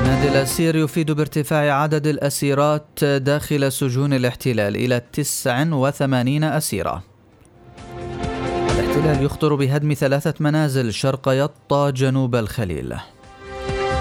نادي الأسير يفيد بارتفاع عدد الأسيرات داخل سجون الاحتلال إلى 89 أسيرة. الاحتلال يخطر بهدم 3 منازل شرق يطا جنوب الخليل.